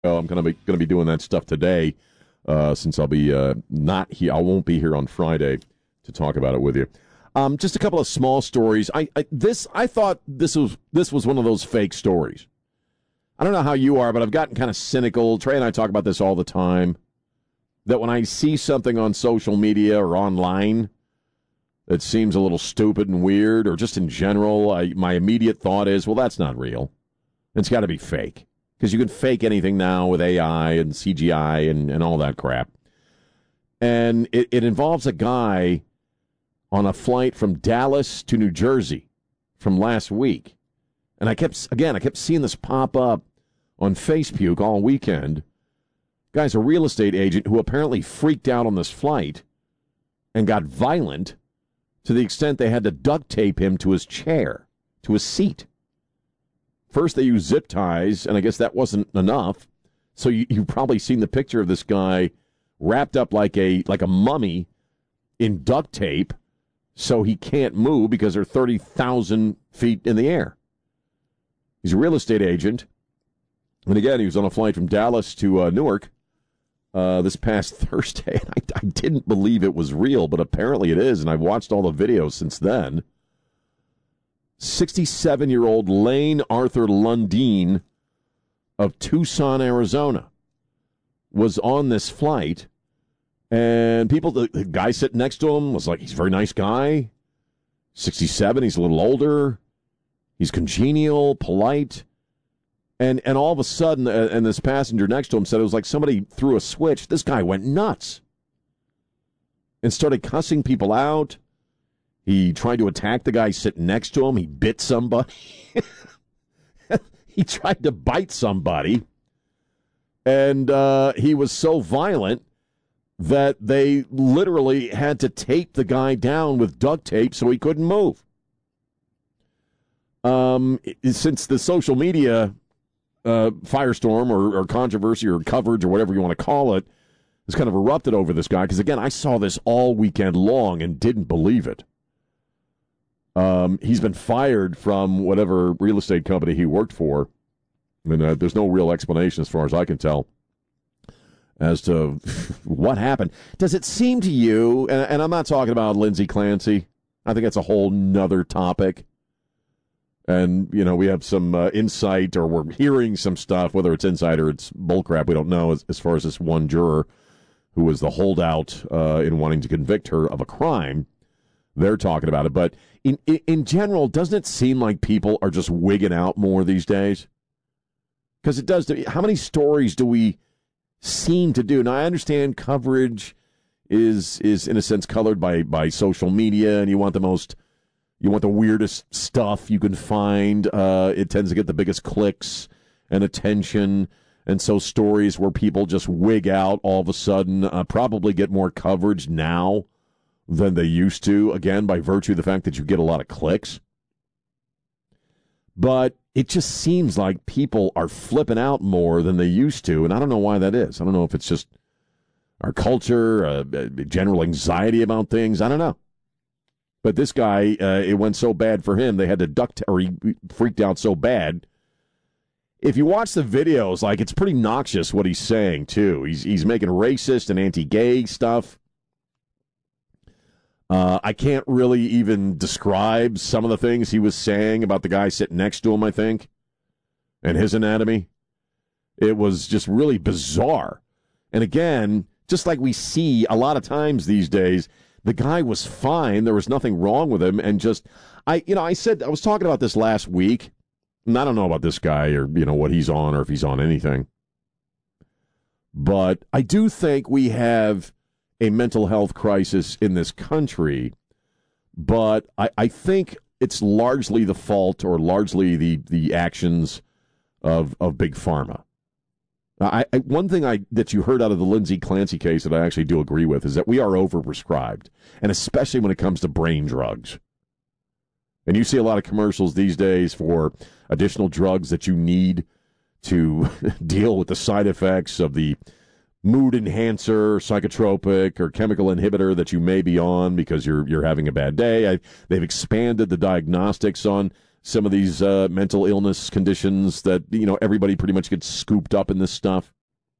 I'm going to be doing that stuff today, since I'll be not here. I won't be here on Friday to talk about it with you. Just a couple of small stories. I thought this was one of those fake stories. I don't know how you are, but I've gotten kind of cynical. Trey and I talk about this all the time. That when I see something on social media or online that seems a little stupid and weird, or just in general, my immediate thought is, well, that's not real. It's got to be fake. Because you can fake anything now with AI and CGI and all that crap. And it involves a guy on a flight from Dallas to New Jersey from last week. And I kept seeing this pop up on Facebook all weekend. Guy's a real estate agent who apparently freaked out on this flight and got violent to the extent they had to duct tape him to his chair, to his seat. First, they used zip ties, and I guess that wasn't enough. So you've probably seen the picture of this guy wrapped up like a mummy in duct tape so he can't move because they're 30,000 feet in the air. He's a real estate agent. And again, he was on a flight from Dallas to Newark this past Thursday. I didn't believe it was real, but apparently it is, and I've watched all the videos since then. 67-year-old Lane Arthur Lundeen of Tucson, Arizona, was on this flight, and the guy sitting next to him was like, he's a very nice guy, 67, he's a little older, he's congenial, polite, and all of a sudden, and this passenger next to him said it was like somebody threw a switch. This guy went nuts and started cussing people out. He tried to attack the guy sitting next to him. He bit somebody. He tried to bite somebody. And he was so violent that they literally had to tape the guy down with duct tape so he couldn't move. Since the social media firestorm or controversy or coverage or whatever you want to call it has kind of erupted over this guy, because, again, I saw this all weekend long and didn't believe it. He's been fired from whatever real estate company he worked for, and there's no real explanation as far as I can tell as to what happened. Does it seem to you, and I'm not talking about Lindsey Clancy, I think that's a whole nother topic, and, we have some insight, or we're hearing some stuff, whether it's insight or it's bullcrap, we don't know, as far as this one juror who was the holdout in wanting to convict her of a crime. They're talking about it, but in general, doesn't it seem like people are just wigging out more these days? Because it does. How many stories do we seem to do? Now, I understand coverage is in a sense colored by social media, and you want the weirdest stuff you can find. It tends to get the biggest clicks and attention, and so stories where people just wig out all of a sudden probably get more coverage now than they used to, again, by virtue of the fact that you get a lot of clicks. But it just seems like people are flipping out more than they used to, and I don't know why that is. I don't know if it's just our culture, general anxiety about things. I don't know. But this guy, it went so bad for him, they had to he freaked out so bad. If you watch the videos, it's pretty noxious what he's saying, too. He's making racist and anti-gay stuff. I can't really even describe some of the things he was saying about the guy sitting next to him, I think, and his anatomy. It was just really bizarre. And again, just like we see a lot of times these days, the guy was fine. There was nothing wrong with him. And I was talking about this last week, and I don't know about this guy or, what he's on or if he's on anything. But I do think we have a mental health crisis in this country, but I think it's largely the fault or largely the actions of Big Pharma. One thing that you heard out of the Lindsey Clancy case that I actually do agree with is that we are overprescribed, and especially when it comes to brain drugs. And you see a lot of commercials these days for additional drugs that you need to deal with the side effects of the mood enhancer, psychotropic, or chemical inhibitor that you may be on because you're having a bad day. They've expanded the diagnostics on some of these mental illness conditions that, everybody pretty much gets scooped up in this stuff.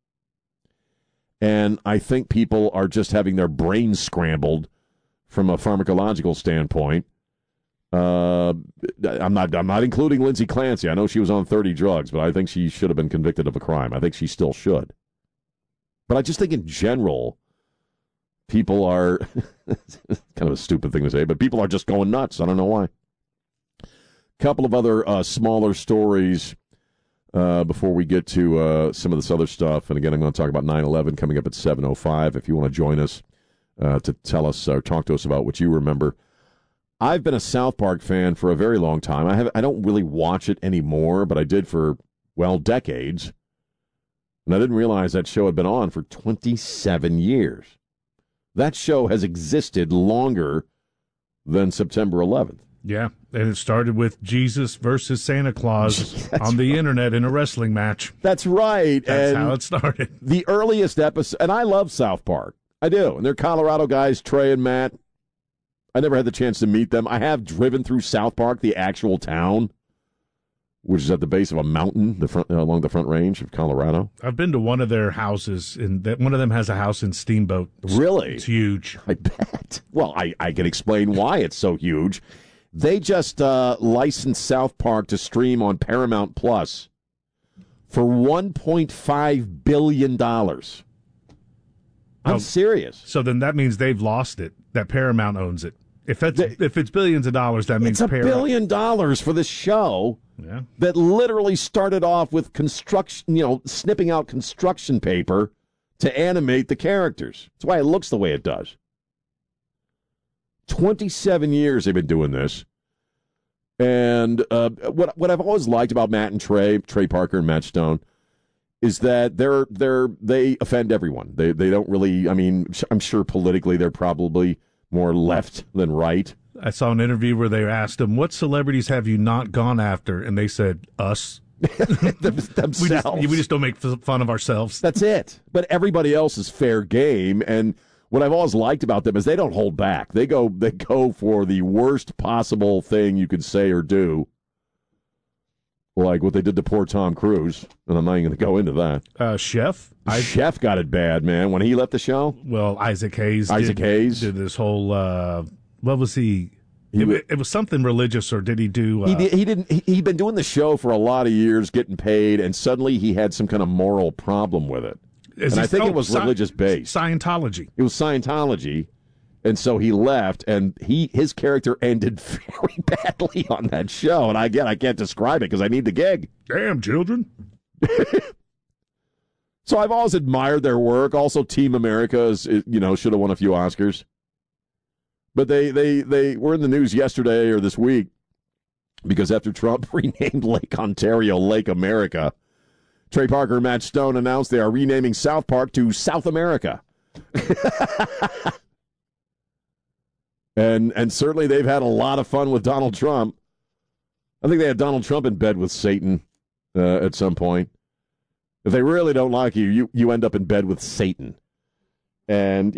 And I think people are just having their brains scrambled from a pharmacological standpoint. I'm not including Lindsay Clancy. I know she was on 30 drugs, but I think she should have been convicted of a crime. I think she still should. But I just think in general, people are kind of a stupid thing to say, but people are just going nuts. I don't know why. Couple of other smaller stories before we get to some of this other stuff. And again, I'm going to talk about 9/11 coming up at 7:05. If you want to join us to tell us or talk to us about what you remember. I've been a South Park fan for a very long time. I don't really watch it anymore, but I did for, decades. And I didn't realize that show had been on for 27 years. That show has existed longer than September 11th. Yeah, and it started with Jesus versus Santa Claus on the internet in a wrestling match. That's right. That's how it started. The earliest episode, and I love South Park. I do. And they're Colorado guys, Trey and Matt. I never had the chance to meet them. I have driven through South Park, the actual town, which is at the base of a mountain along the Front Range of Colorado. I've been to one of their houses, and one of them has a house in Steamboat. Really? It's huge. I bet. Well, I can explain why it's so huge. They just licensed South Park to stream on Paramount Plus for $1.5 billion. I'm serious. So then that means they've lost it, that Paramount owns it. If it's billions of dollars, that means it's $1 billion for this show that literally started off with construction, snipping out construction paper to animate the characters. That's why it looks the way it does. 27 years they've been doing this. And what I've always liked about Matt and Trey Parker and Matt Stone, is that they offend everyone. They don't really, I'm sure politically they're probably more left than right. I saw an interview where they asked them, what celebrities have you not gone after? And they said, us. Themselves. We just don't make fun of ourselves. That's it. But everybody else is fair game. And what I've always liked about them is they don't hold back. They go for the worst possible thing you could say or do. Like what they did to poor Tom Cruise. And I'm not even going to go into that. Chef? Chef got it bad, man, when he left the show. Well, Isaac Hayes did this whole, what was he? It was something religious, or did he do? He'd been doing the show for a lot of years, getting paid, and suddenly he had some kind of moral problem with it. And I think it was religious based. Scientology. It was Scientology. And so he left, and his character ended very badly on that show. And I can't describe it because I need the gig. Damn, children. So I've always admired their work. Also, Team America should have won a few Oscars. But they were in the news yesterday or this week because after Trump renamed Lake Ontario Lake America, Trey Parker and Matt Stone announced they are renaming South Park to South America. And certainly they've had a lot of fun with Donald Trump. I think they had Donald Trump in bed with Satan at some point. If they really don't like you end up in bed with Satan. And,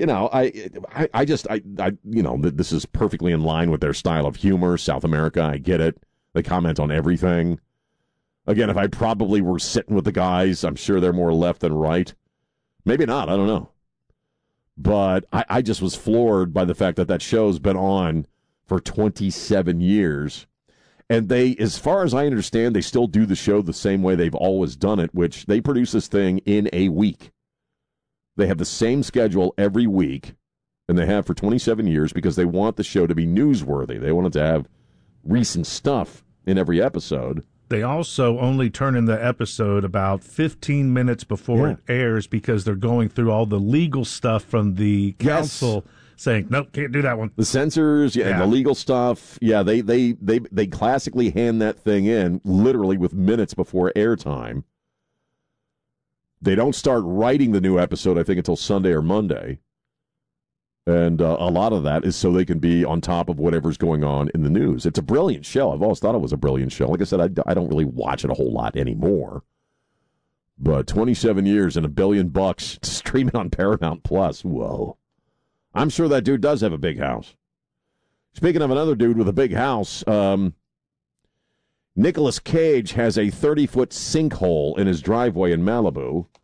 this is perfectly in line with their style of humor. South America, I get it. They comment on everything. Again, if I probably were sitting with the guys, I'm sure they're more left than right. Maybe not, I don't know. But I just was floored by the fact that show's been on for 27 years. And they, as far as I understand, they still do the show the same way they've always done it, which they produce this thing in a week. They have the same schedule every week, and they have for 27 years because they want the show to be newsworthy. They want it to have recent stuff in every episode. They also only turn in the episode about 15 minutes before it airs because they're going through all the legal stuff from the council saying, nope, can't do that one. The censors, and the legal stuff. Yeah, they classically hand that thing in literally with minutes before airtime. They don't start writing the new episode, I think, until Sunday or Monday. And a lot of that is so they can be on top of whatever's going on in the news. It's a brilliant show. I've always thought it was a brilliant show. Like I said, I don't really watch it a whole lot anymore. But 27 years and $1 billion streaming on Paramount Plus. Whoa. I'm sure that dude does have a big house. Speaking of another dude with a big house, Nicolas Cage has a 30-foot sinkhole in his driveway in Malibu.